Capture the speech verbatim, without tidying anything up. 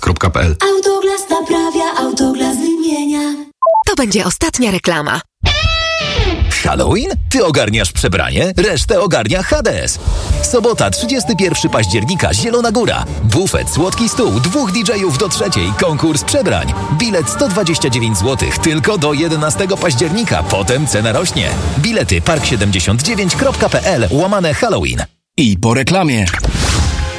kropka p l. Autoglas naprawia, Autoglas wymienia. To będzie ostatnia reklama. Halloween? Ty ogarniasz przebranie, resztę ogarnia Hades. Sobota, trzydziestego pierwszego października, Zielona Góra. Bufet, słodki stół, dwóch didżejów do trzeciej, konkurs przebrań. Bilet sto dwadzieścia dziewięć złotych, tylko do jedenastego października, potem cena rośnie. Bilety park siedemdziesiąt dziewięć kropka p l łamane Halloween. I po reklamie.